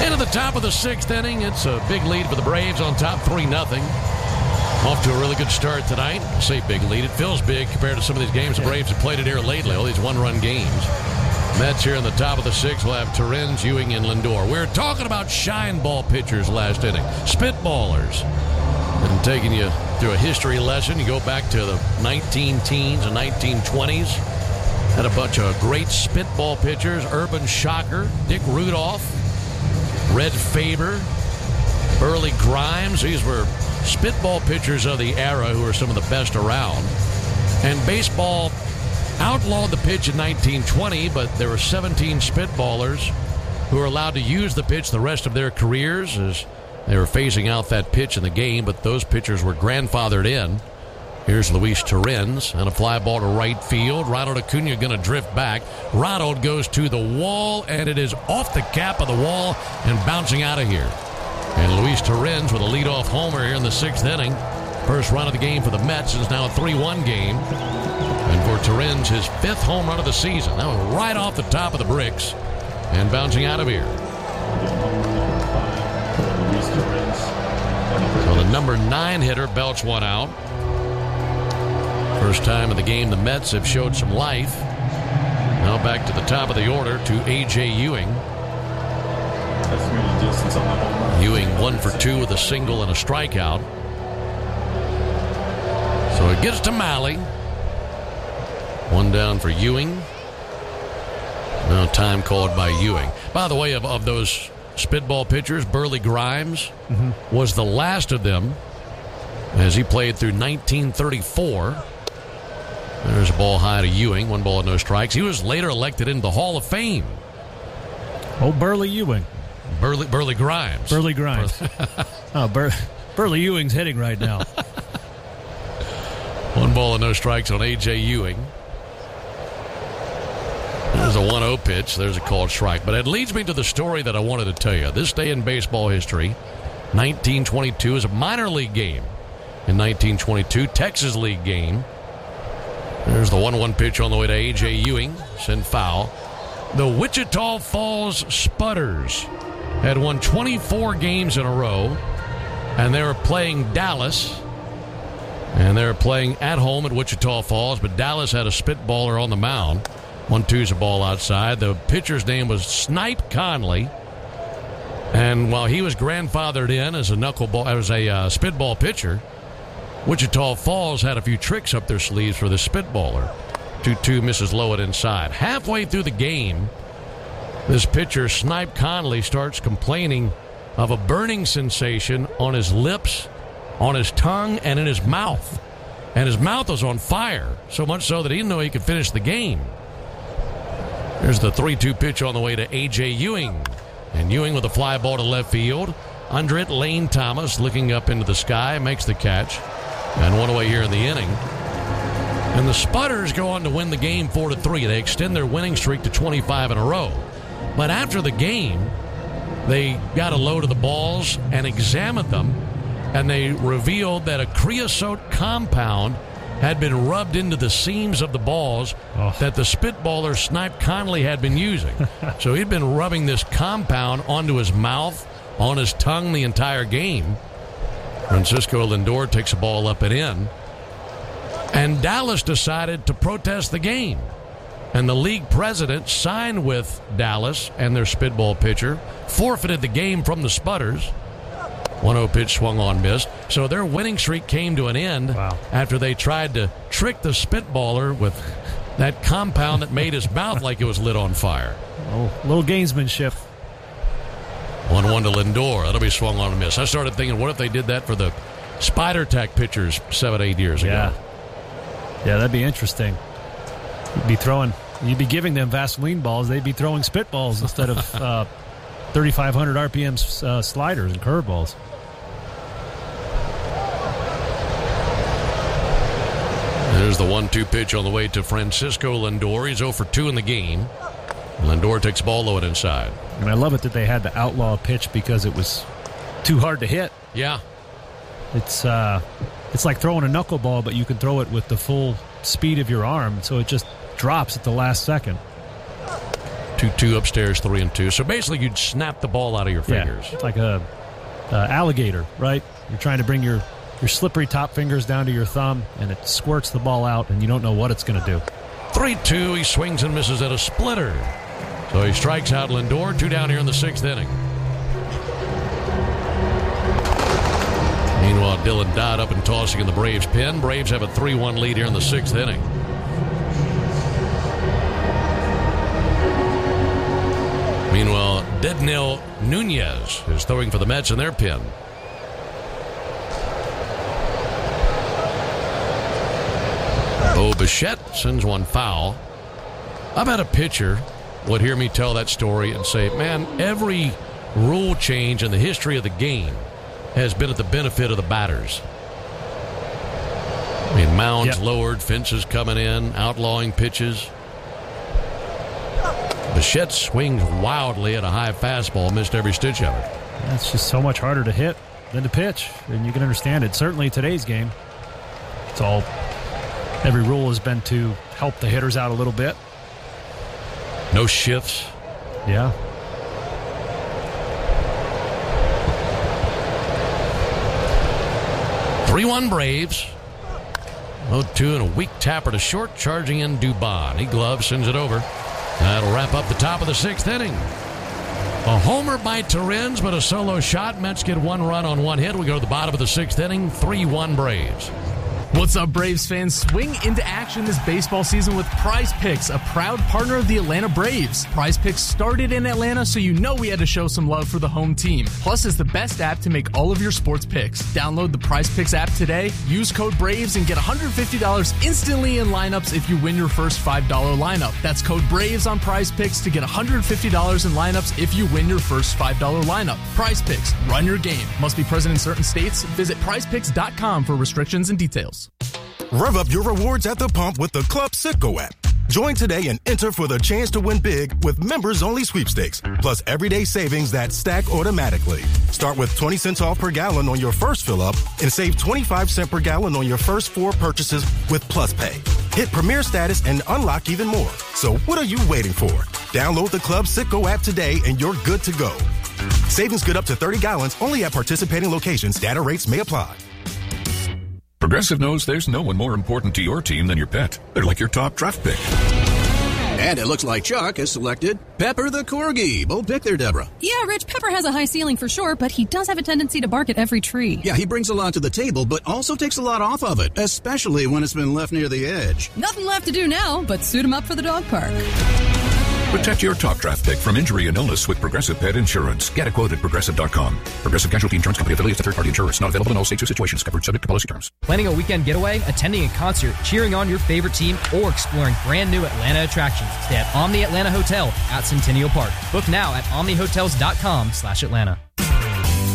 Into the top of the sixth inning. It's a big lead for the Braves on top 3-0. Off to a really good start tonight. I say big lead. It feels big compared to some of these games the Braves have played it here lately, all these one-run games. Mets here in the top of the sixth will have Torrens, Ewing, and Lindor. We're talking about shine ball pitchers last inning. Spitballers. And taking you through a history lesson. You go back to the 19-teens and 1920s. Had a bunch of great spitball pitchers. Urban Shocker, Dick Rudolph, Red Faber, Burley Grimes. These were spitball pitchers of the era who were some of the best around. And baseball outlawed the pitch in 1920, but there were 17 spitballers who were allowed to use the pitch the rest of their careers as they were phasing out that pitch in the game, but those pitchers were grandfathered in. Here's Luis Torrens and a fly ball to right field. Ronald Acuna going to drift back. Ronald goes to the wall, and it is off the cap of the wall and bouncing out of here. And Luis Torrens with a leadoff homer here in the sixth inning. First run of the game for the Mets. It's now a 3-1 game. And for Torrens, his fifth home run of the season. That was right off the top of the bricks and bouncing out of here. So the number 9 hitter belts one out. First time in the game the Mets have showed some life. Now back to the top of the order to A.J. Ewing. Ewing 1 for 2 with a single and a strikeout. So it gets to Mahle. One down for Ewing. Now time called by Ewing. By the way, of those spitball pitchers, Burley Grimes was the last of them as he played through 1934. There's a ball high to Ewing. 1 ball, no strikes. He was later elected into the Hall of Fame. Oh, Burley Ewing. Burley Grimes. Burley Grimes. Burley Ewing's hitting right now. 1 ball and no strikes on A.J. Ewing. There's a 1-0 pitch. There's a called strike. But it leads me to the story that I wanted to tell you. This day in baseball history, 1922 is a minor league game. In 1922, Texas League game. There's the 1-1 pitch on the way to A.J. Ewing. Send foul. The Wichita Falls Spudders had won 24 games in a row, and they were playing Dallas. And they were playing at home at Wichita Falls, but Dallas had a spitballer on the mound. 1-2's a ball outside. The pitcher's name was Snipe Conley. And while he was grandfathered in as a spitball pitcher, Wichita Falls had a few tricks up their sleeves for the spitballer. 2-2 misses low and inside. Halfway through the game, this pitcher, Snipe Conley, starts complaining of a burning sensation on his lips, on his tongue, and in his mouth. And his mouth was on fire, so much so that he didn't know he could finish the game. There's the 3-2 pitch on the way to A.J. Ewing. And Ewing with a fly ball to left field. Under it, Lane Thomas looking up into the sky, makes the catch. And one away here in the inning. And the Spudders go on to win the game 4-3. They extend their winning streak to 25 in a row. But after the game, they got a load of the balls and examined them. And they revealed that a creosote compound had been rubbed into the seams of the balls that the spitballer Snipe Conley had been using. So he'd been rubbing this compound onto his mouth, on his tongue the entire game. Francisco Lindor takes a ball up and in. And Dallas decided to protest the game. And the league president signed with Dallas and their spitball pitcher, forfeited the game from the Spudders. 1-0 pitch swung on, missed. So their winning streak came to an end after they tried to trick the spitballer with that compound that made his mouth like it was lit on fire. Oh, little gamesmanship. 1-1 to Lindor. That'll be swung on and missed. I started thinking, what if they did that for the Spider Tack pitchers 7-8 years ago? Yeah, that'd be interesting. You'd be giving them Vaseline balls. They'd be throwing spitballs instead of 3,500 RPM sliders and curveballs. There's the 1-2 pitch on the way to Francisco Lindor. He's 0 for 2 in the game. Lindor takes ball low and inside. And I love it that they had the outlaw pitch because it was too hard to hit. Yeah. It's like throwing a knuckleball, but you can throw it with the full speed of your arm, so it just drops at the last second. 2-2 upstairs, 3-2. So basically, you'd snap the ball out of your fingers. Yeah, it's like a alligator, right? You're trying to bring your slippery top fingers down to your thumb, and it squirts the ball out, and you don't know what it's going to do. 3-2. He swings and misses at a splitter. So he strikes out Lindor. 2 down here in the 6th inning. Meanwhile, Dylan Dodd up and tossing in the Braves pen. Braves have a 3-1 lead here in the 6th inning. Meanwhile, Dednil Nunez is throwing for the Mets in their pen. Bo Bichette sends one foul. I bet a pitcher would hear me tell that story and say, man, every rule change in the history of the game has been at the benefit of the batters. I mean, mounds lowered, fences coming in, outlawing pitches. Bichette swings wildly at a high fastball, missed every stitch of it. That's just so much harder to hit than to pitch, and you can understand it. Certainly today's game, every rule has been to help the hitters out a little bit. No shifts. Yeah. Three-1 Braves. 0-2 and a weak tapper to short, charging in Dubon. He gloves, sends it over. That'll wrap up the top of the 6th inning. A homer by Torrens, but a solo shot. Mets get 1 run on 1 hit. We go to the bottom of the 6th inning. 3-1 Braves. What's up, Braves fans? Swing into action this baseball season with Prize Picks, a proud partner of the Atlanta Braves. Prize Picks started in Atlanta, so you know we had to show some love for the home team. Plus, it's the best app to make all of your sports picks. Download the Prize Picks app today, use code BRAVES, and get $150 instantly in lineups if you win your first $5 lineup. That's code BRAVES on Prize Picks to get $150 in lineups if you win your first $5 lineup. Prize Picks, run your game. Must be present in certain states. Visit prizepicks.com for restrictions and details. Rev up your rewards at the pump with the Club Citgo app. Join today and enter for the chance to win big with members-only sweepstakes, plus everyday savings that stack automatically. Start with 20 cents off per gallon on your first fill-up and save 25 cents per gallon on your first 4 purchases with Plus Pay. Hit Premier status and unlock even more. So what are you waiting for? Download the Club Citgo app today and you're good to go. Savings good up to 30 gallons only at participating locations. Data rates may apply. Progressive knows there's no one more important to your team than your pet. They're like your top draft pick. And it looks like Chuck has selected Pepper the Corgi. Bold pick there, Deborah. Yeah, Rich, Pepper has a high ceiling for sure, but he does have a tendency to bark at every tree. Yeah, he brings a lot to the table, but also takes a lot off of it, especially when it's been left near the edge. Nothing left to do now but suit him up for the dog park. Protect your top draft pick from injury and illness with Progressive Pet Insurance. Get a quote at Progressive.com. Progressive Casualty Insurance Company affiliates of third-party insurers. Not available in all states or situations. Covered subject to policy terms. Planning a weekend getaway, attending a concert, cheering on your favorite team, or exploring brand new Atlanta attractions. Stay at Omni Atlanta Hotel at Centennial Park. Book now at omnihotels.com/Atlanta.